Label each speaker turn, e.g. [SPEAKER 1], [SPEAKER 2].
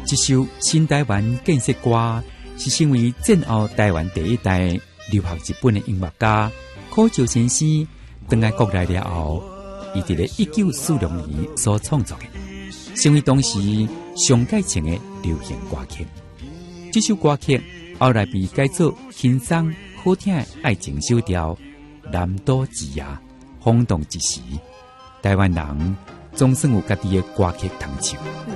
[SPEAKER 1] 这首新台湾建设歌是成为战后台湾第一代留学日本的音乐家柯照先生回来国内了后，伊伫咧1946年所创作的，成为当时上界情的流行歌曲。这首歌曲后来被改做轻松好听的爱情小调《南岛之夜》，轰动一时。台湾人总算有家己的歌曲通唱。